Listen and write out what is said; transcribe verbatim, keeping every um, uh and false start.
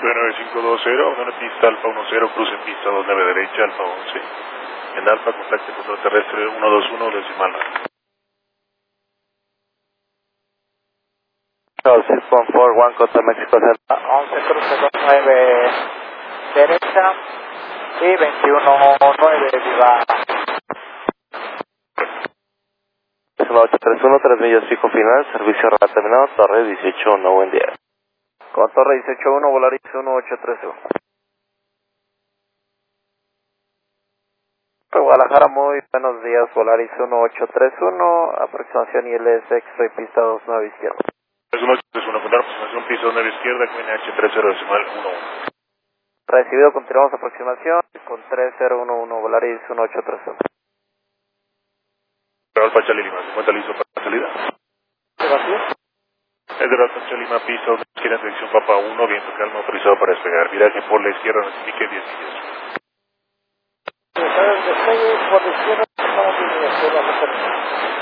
nueve cinco dos cero, una pista Alfa uno cero, cruce pista dos nueve derecha, Alfa once. En Alfa, contacte control terrestre uno dos uno, decimal. six one four one, Costa México, Delta once, cruce dos nueve derecha y veintiuno nueve, viva. ocho tres uno, tres millas fijo final, servicio radar terminado, Torre dieciocho uno, buen día. Con Torre dieciocho uno, Volaris uno ocho tres uno. Guadalajara, muy buenos días, Volaris uno ocho tres uno, aproximación I L S X-ray pista dos nueve izquierda. uno ocho tres uno, contar aproximación pista dos nueve izquierda, Q N H tres cero decimal uno uno. Recibido, continuamos aproximación con tres cero uno uno, Volaris uno ocho tres uno. Alfa Charlie Lima, ¿se encuentra listo para la salida? Gracias. Es de Alfa Charlie Lima, pista dos izquierda, dirección Papa uno, viento calma, autorizado para despegar. Viraje por la izquierda, notifique diez millas. Despegue por la izquierda, estamos en la izquierda.